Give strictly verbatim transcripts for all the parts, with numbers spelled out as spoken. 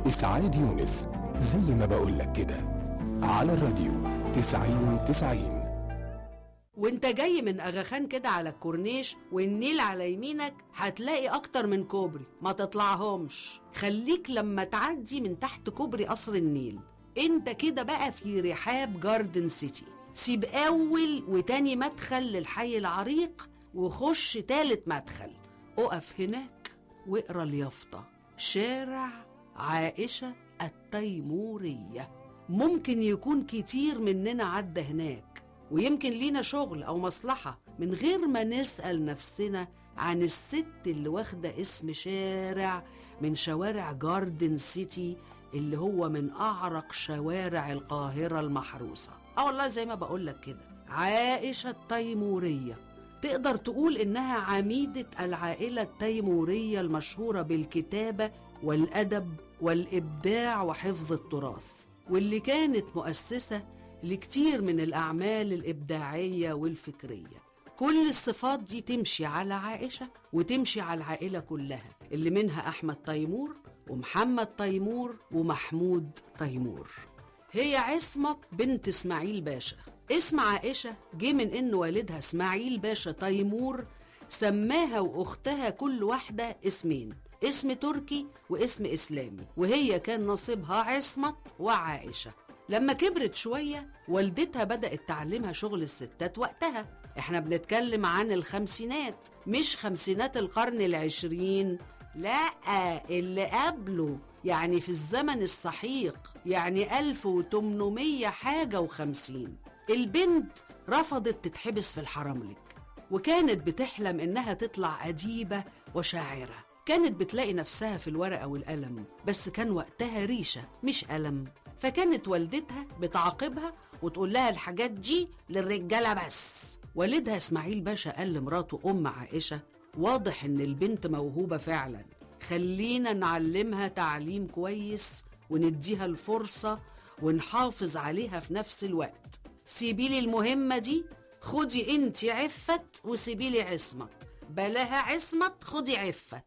إسعاد يونس، زي ما بقولك كده، على الراديو تسعين تسعين. وانت جاي من اغاخان كده على الكورنيش والنيل على يمينك هتلاقي اكتر من كوبري، ما تطلعهمش، خليك لما تعدي من تحت كوبري قصر النيل. انت كده بقى في رحاب جاردن سيتي. سيب اول وتاني مدخل للحي العريق وخش تالت مدخل، اقف هناك واقرا اليافطة شارع عائشة التيمورية. ممكن يكون كتير مننا عدى هناك، ويمكن لينا شغل أو مصلحة من غير ما نسأل نفسنا عن الست اللي واخدة اسم شارع من شوارع جاردن سيتي اللي هو من أعرق شوارع القاهرة المحروسة. اه والله زي ما بقولك كده، عائشة التيمورية. تقدر تقول إنها عميدة العائلة التيمورية المشهورة بالكتابة والأدب والإبداع وحفظ التراث، واللي كانت مؤسسة لكتير من الأعمال الإبداعية والفكرية. كل الصفات دي تمشي على عائشة وتمشي على العائلة كلها، اللي منها أحمد تيمور ومحمد تيمور ومحمود تيمور. هي عصمت بنت إسماعيل باشا. اسم عائشة جه من إن والدها إسماعيل باشا تيمور سماها وأختها كل واحدة اسمين، اسم تركي واسم إسلامي، وهي كان نصيبها عصمت وعائشة. لما كبرت شوية والدتها بدأت تعلمها شغل الستات وقتها. احنا بنتكلم عن الخمسينات، مش خمسينات القرن العشرين، لا اللي قبله، يعني في الزمن السحيق، يعني ألف وتمنمية حاجة وخمسين. البنت رفضت تتحبس في الحرملك، وكانت بتحلم إنها تطلع أديبة وشاعرة. كانت بتلاقي نفسها في الورقة والقلم، بس كان وقتها ريشة مش قلم. فكانت والدتها بتعاقبها وتقول لها الحاجات دي للرجالة بس. والدها إسماعيل باشا قال لمراته أم عائشة: واضح إن البنت موهوبة فعلا، خلينا نعلمها تعليم كويس ونديها الفرصة ونحافظ عليها في نفس الوقت. سيبيلي المهمة دي، خدي انتي عفت وسيبيلي عصمت، بلاها عصمت خدي عفت.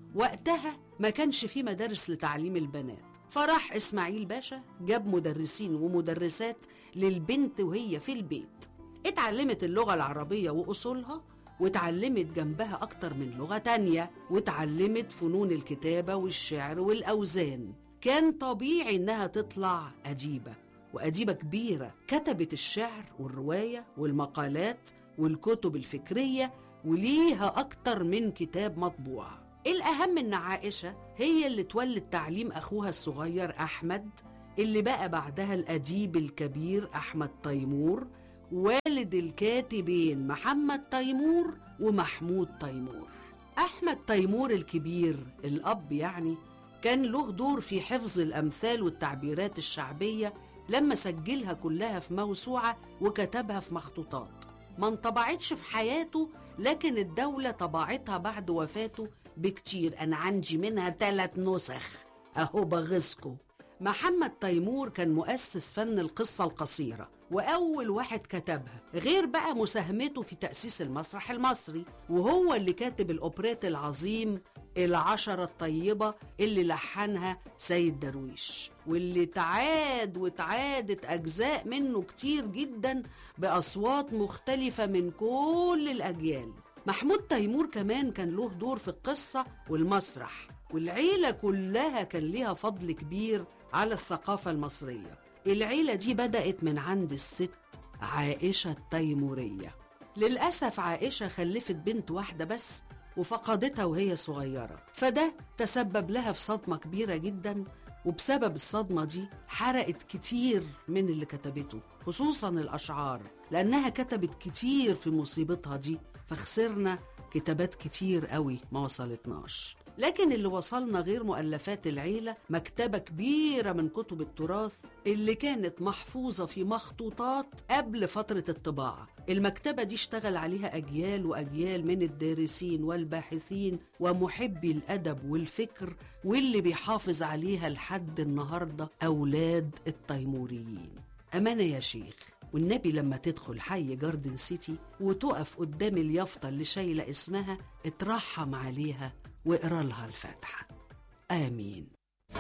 وقتها ما كانش في مدارس لتعليم البنات، فراح إسماعيل باشا جاب مدرسين ومدرسات للبنت وهي في البيت. اتعلمت اللغة العربية وأصولها، واتعلمت جنبها أكتر من لغة تانية، واتعلمت فنون الكتابة والشعر والأوزان. كان طبيعي إنها تطلع أديبة، وأديبة كبيرة. كتبت الشعر والرواية والمقالات والكتب الفكرية، وليها أكتر من كتاب مطبوع. الأهم إن عائشة هي اللي تولد تعليم أخوها الصغير أحمد، اللي بقى بعدها الأديب الكبير أحمد تيمور، والد الكاتبين محمد تيمور ومحمود تيمور. أحمد تيمور الكبير الأب يعني كان له دور في حفظ الأمثال والتعبيرات الشعبية لما سجلها كلها في موسوعة وكتبها في مخطوطات ما انطبعتش في حياته، لكن الدولة طبعتها بعد وفاته بكتير. أنا عندي منها ثلاث نسخ أهو بغزكو. محمد تيمور كان مؤسس فن القصة القصيرة، وأول واحد كتبها، غير بقى مساهمته في تأسيس المسرح المصري، وهو اللي كاتب الأوبريت العظيم العشرة الطيبة اللي لحنها سيد درويش، واللي تعاد وتعادت أجزاء منه كتير جدا بأصوات مختلفة من كل الأجيال. محمود تيمور كمان كان له دور في القصة والمسرح، والعيلة كلها كان ليها فضل كبير على الثقافة المصرية. العيلة دي بدأت من عند الست عائشة التيمورية. للأسف عائشة خلفت بنت واحدة بس وفقدتها وهي صغيرة، فده تسبب لها في صدمة كبيرة جدا، وبسبب الصدمة دي حرقت كتير من اللي كتبته، خصوصا الأشعار، لأنها كتبت كتير في مصيبتها دي، فخسرنا كتابات كتير قوي ما وصلتناش. لكن اللي وصلنا غير مؤلفات العيلة، مكتبة كبيرة من كتب التراث اللي كانت محفوظة في مخطوطات قبل فترة الطباعة. المكتبة دي اشتغل عليها أجيال وأجيال من الدارسين والباحثين ومحبي الأدب والفكر، واللي بيحافظ عليها لحد النهاردة أولاد التيموريين. أمانة يا شيخ، والنبي لما تدخل حي جاردن سيتي وتقف قدام اليافطة اللي شايلة اسمها، اترحم عليها واقرا لها الفاتحة. آمين.